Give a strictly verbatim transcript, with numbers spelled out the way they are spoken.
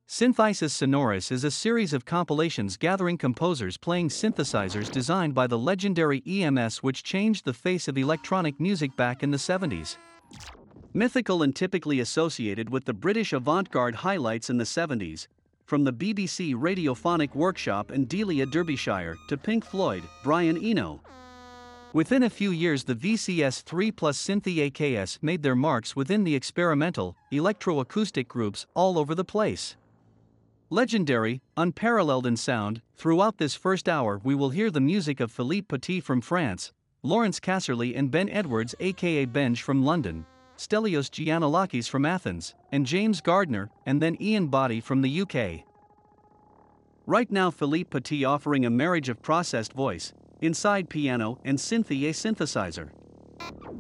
Synthesis Sonoris is a series of compilations gathering composers playing synthesizers designed by the legendary E M S, which changed the face of electronic music back in the seventies. Mythical and typically associated with the British avant-garde highlights in the seventies, from the B B C Radiophonic Workshop and Delia Derbyshire to Pink Floyd, Brian Eno. Within a few years, the V C S three plus Synthi A K S made their marks within the experimental, electroacoustic groups all over the place. Legendary, unparalleled in sound, throughout this first hour we will hear the music of Philippe Petit from France, Lawrence Casserly and Ben Edwards aka Benj from London, Stelios Giannolakis from Athens, and James Gardner, and then Ian Boddy from the U K. Right now, Philippe Petit offering a marriage of processed voice, inside piano and Synthi A synthesizer.